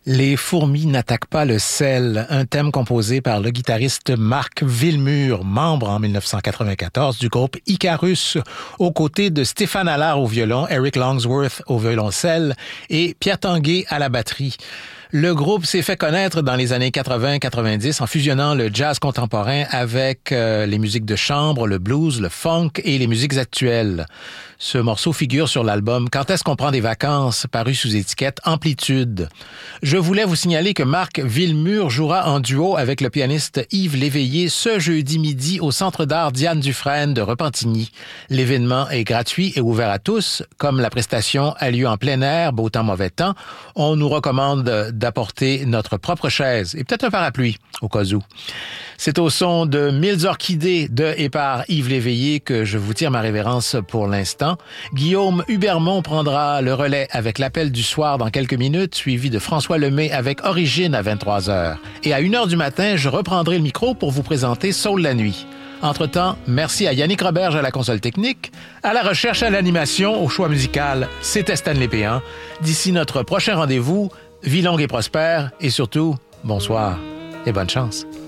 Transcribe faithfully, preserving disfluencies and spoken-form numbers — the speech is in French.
Les fourmis n'attaquent pas le sel, un thème composé par le guitariste Marc Villemure, membre en dix-neuf cent quatre-vingt-quatorze du groupe Icarus, aux côtés de Stéphane Allard au violon, Eric Longsworth au violoncelle et Pierre Tanguay à la batterie. Le groupe s'est fait connaître dans les années quatre-vingts quatre-vingt-dix en fusionnant le jazz contemporain avec euh, les musiques de chambre, le blues, le funk et les musiques actuelles. Ce morceau figure sur l'album « Quand est-ce qu'on prend des vacances » paru sous étiquette Amplitude. Je voulais vous signaler que Marc Villemure jouera en duo avec le pianiste Yves Léveillé ce jeudi midi au Centre d'art Diane Dufresne de Repentigny. L'événement est gratuit et ouvert à tous. Comme la prestation a lieu en plein air, beau temps, mauvais temps, on nous recommande d'apporter notre propre chaise et peut-être un parapluie, au cas où. C'est au son de Mille orchidées de et par Yves Léveillé que je vous tire ma révérence pour l'instant. Guillaume Hubermont prendra le relais avec l'appel du soir dans quelques minutes, suivi de François Lemay avec Origine à vingt-trois heures. Et à une heure du matin, je reprendrai le micro pour vous présenter Saul la nuit. Entre-temps, merci à Yannick Roberge à la console technique, à la recherche, à l'animation, au choix musical, c'était Stanley Péan. D'ici notre prochain rendez-vous, vie longue et prospère, et surtout, bonsoir et bonne chance.